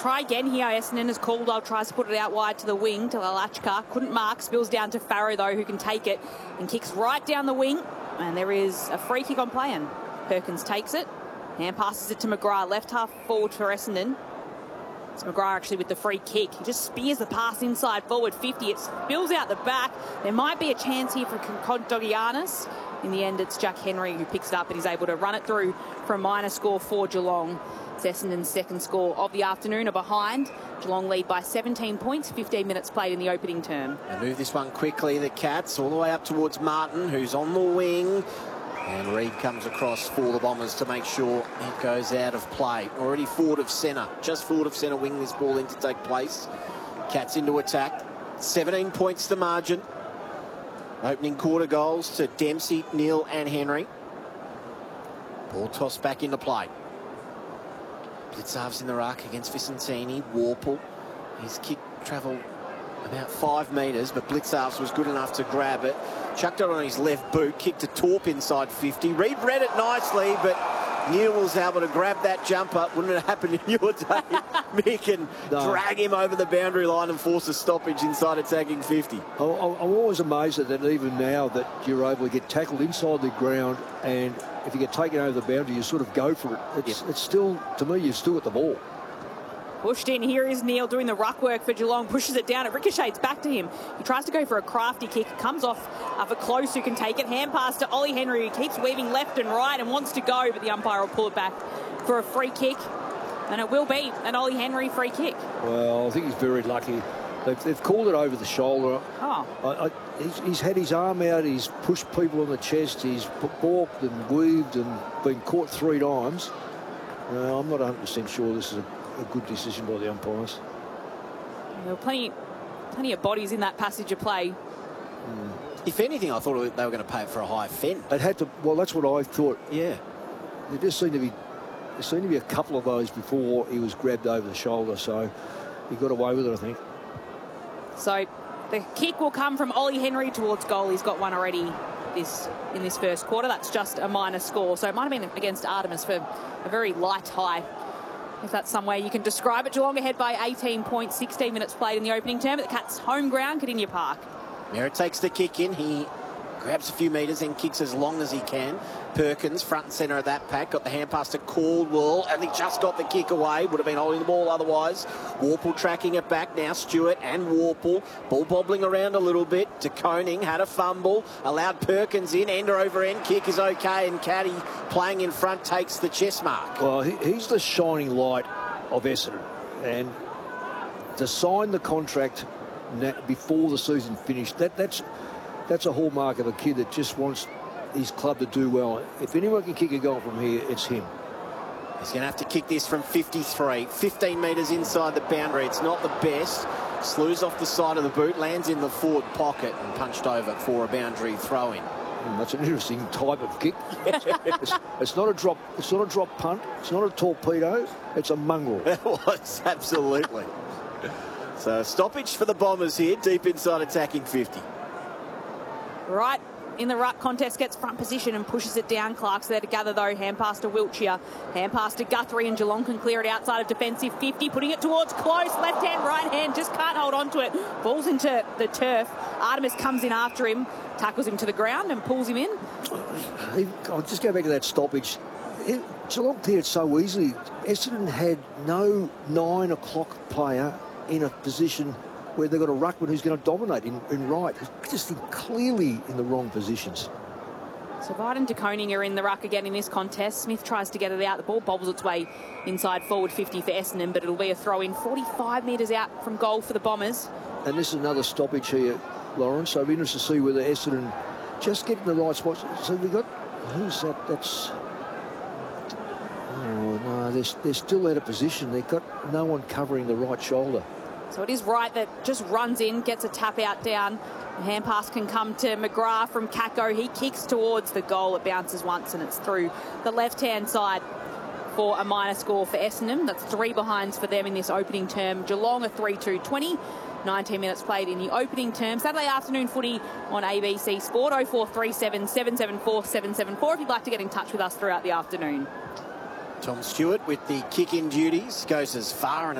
try again here. Essendon as Caldwell tries to put it out wide to the wing to Lalachka. Couldn't mark. Spills down to Farrow, though, who can take it and kicks right down the wing. And there is a free kick on play, and Perkins takes it. And passes it to McGrath. Left half forward for Essendon. It's McGrath actually with the free kick. He just spears the pass inside forward 50. It spills out the back. There might be a chance here for Condogiannis. In the end, it's Jack Henry who picks it up and he's able to run it through for a minor score for Geelong. It's Essendon's second score of the afternoon, are behind. Geelong lead by 17 points, 15 minutes played in the opening term. They move this one quickly, the Cats, all the way up towards Martin, who's on the wing. And Reid comes across for the Bombers to make sure it goes out of play. Already forward of centre, just forward of centre, wing this ball in to take place. Cats into attack. 17 points the margin. Opening quarter goals to Dempsey, Neal and Henry. Ball tossed back into play. Blitzarves in the ruck against Vicentini. Warple. His kick travelled about 5 metres, but Blitzarves was good enough to grab it. Chucked it on his left boot, kicked a torp inside 50. Reid read it nicely, but Neal was able to grab that jumper. Wouldn't it happen in your day, Mick, and drag him over the boundary line and force a stoppage inside attacking 50? I'm always amazed at that, even now, that you're able to get tackled inside the ground, and if you get taken over the boundary, you sort of go for it. It's still, to me, you've still got the ball. Pushed in. Here is Neal doing the ruck work for Geelong. Pushes it down. It ricochets back to him. He tries to go for a crafty kick. Comes off for Close, who can take it. Hand pass to Ollie Henry, who keeps weaving left and right and wants to go, but the umpire will pull it back for a free kick. And it will be an Ollie Henry free kick. Well, I think he's very lucky. They've called it over the shoulder. Oh. He's had his arm out. He's pushed people on the chest. He's balked and weaved and been caught 3 times. I'm not 100% sure this is a good decision by the umpires. There were plenty of bodies in that passage of play. If anything, I thought they were going to pay it for a high fin. It had to. Well, that's what I thought. Yeah. There just seemed to be a couple of those before he was grabbed over the shoulder, so he got away with it, I think. So the kick will come from Ollie Henry towards goal. He's got one already in this first quarter. That's just a minor score. So it might have been against Artemis for a very light high, if that's some way you can describe it. Geelong ahead by 18 points, 16 minutes played in the opening term at the Cats' home ground, Kardinia Park. Merritt takes the kick in. He grabs a few metres and kicks as long as he can. Perkins, front and centre of that pack, got the hand pass to Caldwell, and he just got the kick away. Would have been holding the ball otherwise. Warple tracking it back now. Stewart and Warple. Ball bobbling around a little bit. De Koning had a fumble. Allowed Perkins in. End over end. Kick is okay, and Caddy playing in front takes the chest mark. Well, he's the shining light of Essendon. And to sign the contract before the season finished, that's a hallmark of a kid that just wants his club to do well. If anyone can kick a goal from here, it's him. He's going to have to kick this from 53. 15 metres inside the boundary. It's not the best. Slews off the side of the boot, lands in the forward pocket and punched over for a boundary throw-in. That's an interesting type of kick. It's not a drop. It's not a drop punt. It's not a torpedo. It's a mongrel. It was, absolutely. So stoppage for the Bombers here, deep inside attacking 50. Right in the ruck, contest gets front position and pushes it down. Clark's there to gather, though. Hand pass to Wiltshire. Hand pass to Guthrie, and Geelong can clear it outside of defensive 50, putting it towards Close. Left hand, right hand, just can't hold on to it. Falls into the turf. Artemis comes in after him, tackles him to the ground and pulls him in. I'll just go back to that stoppage. Geelong cleared so easily. Essendon had no 9 o'clock player in a position where they've got a ruckman who's going to dominate in right. Just clearly in the wrong positions. So Biden and De Koning are in the ruck again in this contest. Smith tries to get it out. The ball bobbles its way inside forward 50 for Essendon, but it'll be a throw-in 45 metres out from goal for the Bombers. And this is another stoppage here, Lawrence. So I'm interested to see whether Essendon just get in the right spots. So we've got... Who's that? That's... Oh, no, they're still out of position. They've got no one covering the right shoulder. So it is right that just runs in, gets a tap out down. The hand pass can come to McGrath from Kako. He kicks towards the goal. It bounces once and it's through the left-hand side for a minor score for Essendon. That's 3 behinds for them in this opening term. Geelong a 3-2-20. 19 minutes played in the opening term. Saturday afternoon footy on ABC Sport. 0437 774 774 if you'd like to get in touch with us throughout the afternoon. Tom Stewart with the kick-in duties goes as far and